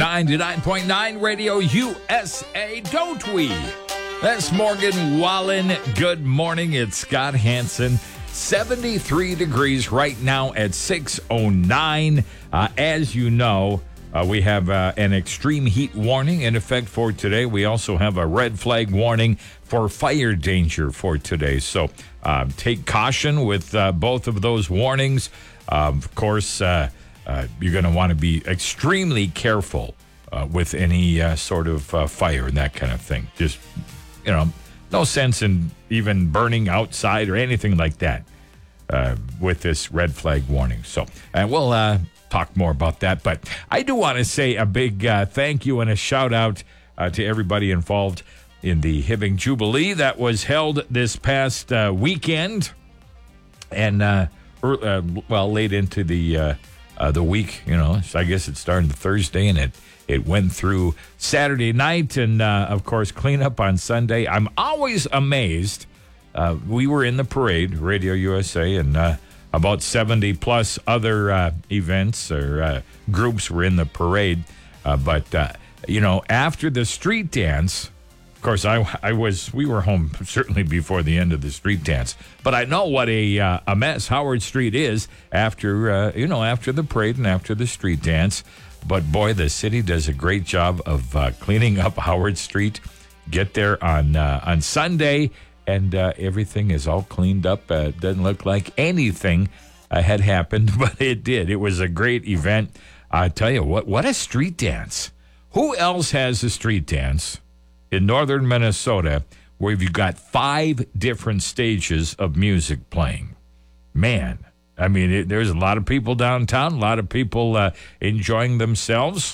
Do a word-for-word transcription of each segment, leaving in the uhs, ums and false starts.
ninety-nine point nine Radio U S A, don't we? That's Morgan Wallen. Good morning. It's Scott Hansen. seventy-three degrees right now at six oh nine. Uh, as you know, uh, we have uh, an extreme heat warning in effect for today. We also have a red flag warning for fire danger for today. So uh, take caution with uh, both of those warnings. Uh, of course, uh, uh, you're going to want to be extremely careful uh, with any uh, sort of uh, fire and that kind of thing. Just, you know, no sense in even burning outside or anything like that uh, with this red flag warning. So, and we'll uh, talk more about that. But I do want to say a big uh, thank you and a shout out uh, to everybody involved in the Hibbing Jubilee that was held this past uh, weekend. And, uh, er, uh, well, late into the uh, uh, the week, you know, so I guess it started Thursday and it It went through Saturday night and, uh, of course, cleanup on Sunday. I'm always amazed. Uh, we were in the parade, Radio U S A, and uh, about seventy plus other uh, events or uh, groups were in the parade. Uh, but, uh, you know, after the street dance, of course, I, I was, we were home certainly before the end of the street dance. But I know what a, uh, a mess Howard Street is after, uh, you know, after the parade and after the street dance. But, boy, the city does a great job of uh, cleaning up Howard Street. Get there on uh, on Sunday, and uh, everything is all cleaned up. Uh, doesn't look like anything uh, had happened, but it did. It was a great event. I tell you what, what a street dance. Who else has a street dance in northern Minnesota where you've got five different stages of music playing? Man. I mean, it, there's a lot of people downtown, a lot of people uh, enjoying themselves.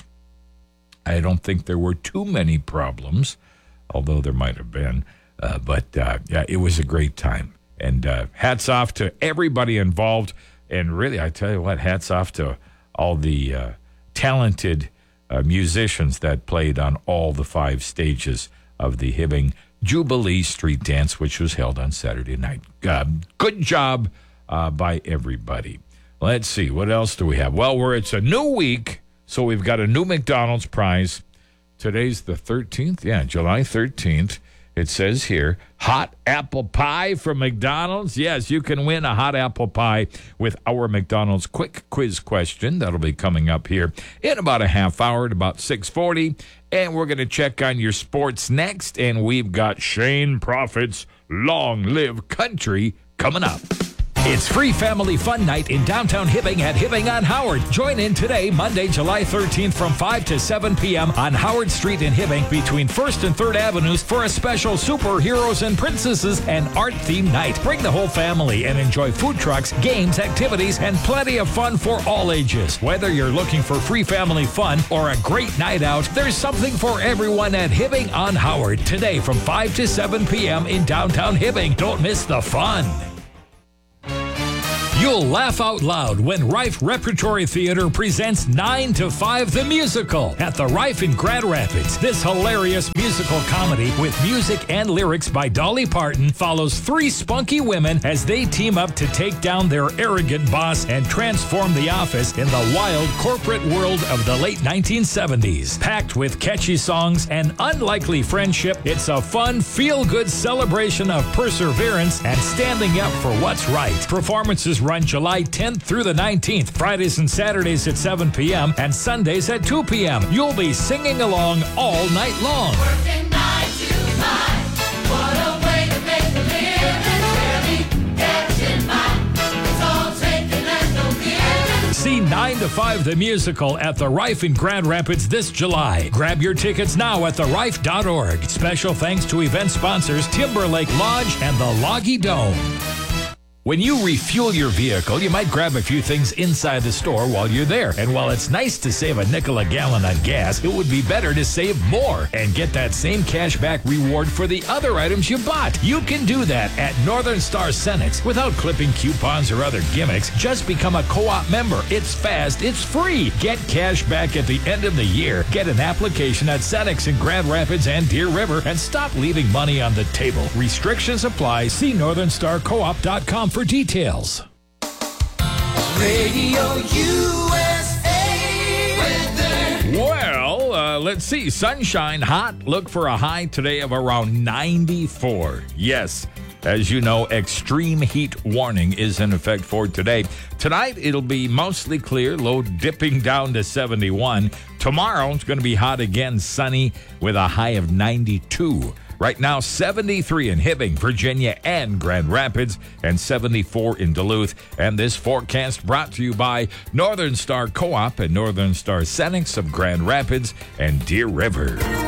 I don't think there were too many problems, although there might have been. Uh, but, uh, yeah, it was a great time. And uh, hats off to everybody involved. And really, I tell you what, hats off to all the uh, talented uh, musicians that played on all the five stages of the Hibbing Jubilee Street Dance, which was held on Saturday night. Uh, good job. Uh, by everybody. Let's see, what else do we have? Well, we're, it's a new week, so we've got a new McDonald's prize. Today's the thirteenth, yeah, July thirteenth. It says here, hot apple pie from McDonald's. Yes, you can win a hot apple pie with our McDonald's quick quiz question. That'll be coming up here in about a half hour at about six forty. And we're going to check on your sports next. And we've got Shane Prophet's Long Live Country coming up. It's Free Family Fun Night in downtown Hibbing at Hibbing on Howard. Join in today, Monday, July thirteenth from five to seven p.m. on Howard Street in Hibbing between first and third Avenues for a special superheroes and princesses and art-themed night. Bring the whole family and enjoy food trucks, games, activities, and plenty of fun for all ages. Whether you're looking for free family fun or a great night out, there's something for everyone at Hibbing on Howard today from five to seven p.m. in downtown Hibbing. Don't miss the fun. You'll laugh out loud when Rife Repertory Theater presents nine to five the Musical at the Rife in Grand Rapids. This hilarious musical comedy with music and lyrics by Dolly Parton follows three spunky women as they team up to take down their arrogant boss and transform the office in the wild corporate world of the late nineteen seventies. Packed with catchy songs and unlikely friendship, it's a fun, feel-good celebration of perseverance and standing up for what's right. Performances run July tenth through the nineteenth, Fridays and Saturdays at seven p.m. and Sundays at two p.m. You'll be singing along all night long. Working nine to five, what a way to make a living. Carry in mind, it's all taken and no giving. See nine to five the Musical at the Rife in Grand Rapids this July. Grab your tickets now at the rife dot org. Special thanks to event sponsors Timberlake Lodge and the Loggy Dome. When you refuel your vehicle, you might grab a few things inside the store while you're there. And while it's nice to save a nickel a gallon on gas, it would be better to save more and get that same cashback reward for the other items you bought. You can do that at Northern Star Cenex without clipping coupons or other gimmicks. Just become a co-op member. It's fast. It's free. Get cash back at the end of the year. Get an application at Cenex in Grand Rapids and Deer River and stop leaving money on the table. Restrictions apply. See northern star co op dot com for details. Radio U S A weather. Well, uh, let's see. Sunshine, hot. Look for a high today of around ninety-four. Yes. As you know, extreme heat warning is in effect for today. Tonight, it'll be mostly clear, low dipping down to seventy-one. Tomorrow, it's going to be hot again, sunny with a high of ninety-two. Right now, seventy-three in Hibbing, Virginia, and Grand Rapids, and seventy-four in Duluth. And this forecast brought to you by Northern Star Co-op and Northern Star Cenex of Grand Rapids and Deer River.